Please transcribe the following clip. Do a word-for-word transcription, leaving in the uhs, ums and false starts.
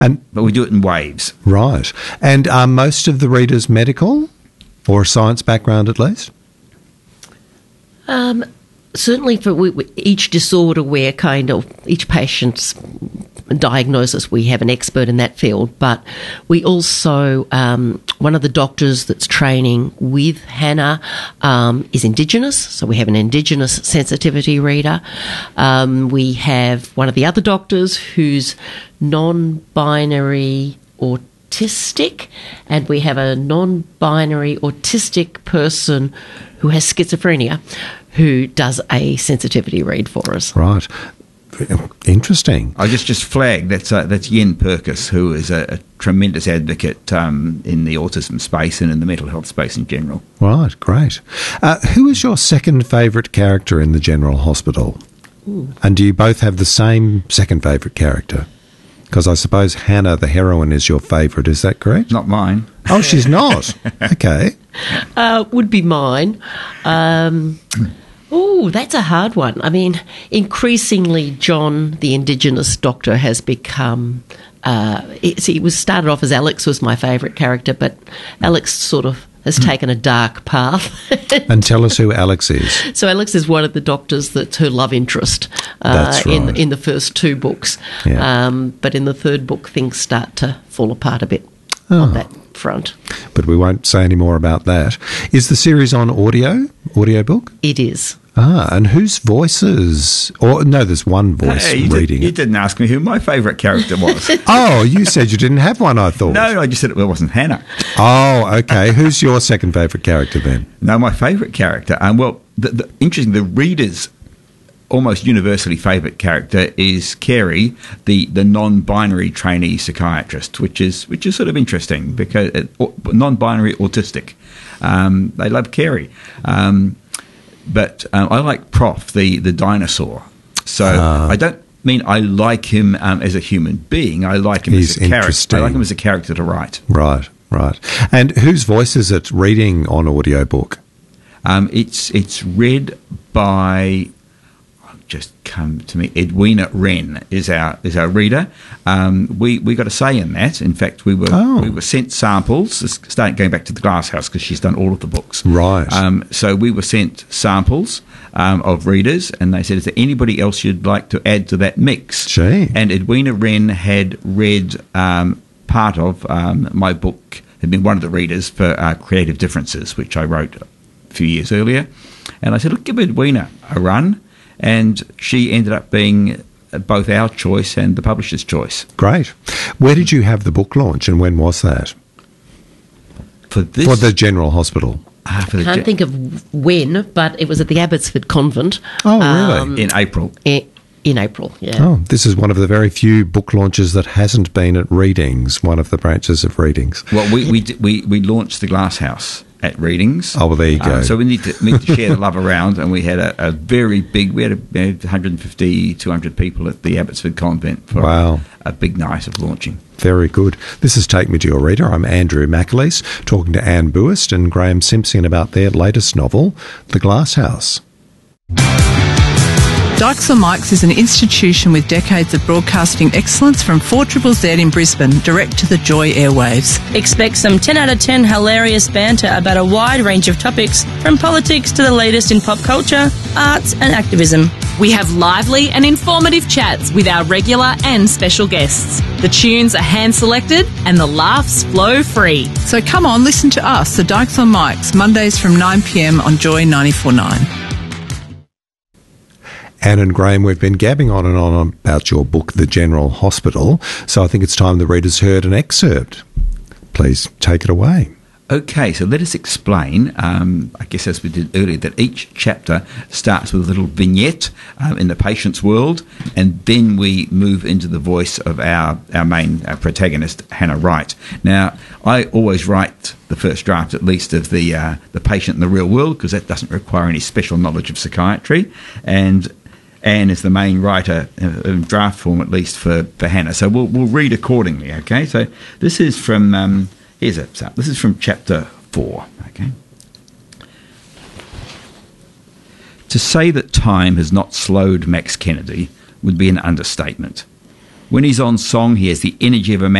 And but we do it in waves. right. And are most of the readers medical or a science background at least? Um, certainly for we, we, each disorder, we're kind of, each patient's diagnosis, we have an expert in that field, but we also, um, one of the doctors that's training with Hannah um, is Indigenous, so we have an Indigenous sensitivity reader. Um, we have one of the other doctors who's non-binary autistic, and we have a non-binary autistic person who has schizophrenia who does a sensitivity read for us. Right. Interesting. I just just flag that's uh, that's Yen Purkis, who is a, a tremendous advocate um, in the autism space and in the mental health space in general. Right, great. Uh, who is your second favourite character in the General Hospital? Ooh. And do you both have the same second favourite character? Because I suppose Hannah, the heroine, is your favourite. Is that correct? Not mine. Oh, she's not. Okay. Uh, would be mine. Um, oh, that's a hard one. I mean, increasingly, John, the Indigenous doctor, has become. Uh, it, see, it was started off as Alex was my favourite character, but Alex sort of has taken a dark path. And tell us who Alex is. So Alex is one of the doctors that's her love interest uh, That's right. in in the first two books. Yeah. Um, but in the third book, things start to fall apart a bit Oh. on that front. But we won't say any more about that. Is the series on audio, audiobook? It is. Ah, and whose voices? Or no, there's one voice Hey, you, did, reading you it. didn't ask me who my favourite character was. Oh, you said you didn't have one, I thought. No, I just said it wasn't Hannah. Oh, okay. Who's your second favourite character then? No, my favourite character. Um, well, the, the, interesting, the reader's almost universally favourite character is Carey, the, the non-binary trainee psychiatrist, which is which is sort of interesting because uh, non-binary autistic. Um, they love Carey. Um, but um, I like Prof, the, the dinosaur. So Ah. I don't mean I like him um, as a human being. I like him He's as a character. interesting. I like him as a character to write. Right, right. And whose voice is it reading on audiobook? Um, it's it's read by, just come to me, Edwina Wren is our is our reader. Um, we we got a say in that. In fact, we were Oh. we were sent samples. Starting going back to the Glass House because she's done all of the books. Right. Um, so we were sent samples um, of readers, and they said, "Is there anybody else you'd like to add to that mix?" Gee. And Edwina Wren had read um, part of um, my book. Had been one of the readers for uh, Creative Differences, which I wrote a few years earlier. And I said, "Look, give Edwina a run." And she ended up being both our choice and the publisher's choice. Great. Where did you have the book launch and when was that? For this, For the General Hospital. ah, for the Can't ge- think of when, but it was at the Abbotsford Convent. Oh, really? in April. i- In April, yeah. Oh, this is one of the very few book launches that hasn't been at Readings, one of the branches of Readings. Well, we we d- we, we launched the Glass House at Readings. Oh, well, there you Um, go. so we need to need to share the love around, and we had a, a very big. We had, a, we had one hundred fifty, two hundred people at the Abbotsford Convent for Wow. a big night of launching. Very good. This is Take Me to Your Reader. I'm Andrew McAleese, talking to Anne Buist and Graham Simpson about their latest novel, The Glass House. Dykes on Mics is an institution with decades of broadcasting excellence from four Z Z in Brisbane, direct to the Joy airwaves. Expect some ten out of ten hilarious banter about a wide range of topics, from politics to the latest in pop culture, arts and activism. We have lively and informative chats with our regular and special guests. The tunes are hand-selected and the laughs flow free. So come on, listen to us, the Dykes on Mics, Mondays from nine p m on Joy ninety-four point nine. Anne and Graham, we've been gabbing on and on about your book, The General Hospital, so I think it's time the readers heard an excerpt. Please take it away. Okay, so let us explain, um, I guess as we did earlier, that each chapter starts with a little vignette um, in the patient's world, and then we move into the voice of our, our main uh, protagonist, Hannah Wright. Now, I always write the first draft, at least, of the, uh, the patient in the real world, because that doesn't require any special knowledge of psychiatry, and Anne is the main writer uh, in draft form, at least for, for Hannah. So we'll, we'll read accordingly, okay? So this is from... Um, Here's a, so this is from chapter four, okay? To say that time has not slowed Max Kennedy would be an understatement. When he's on song, he has the energy of a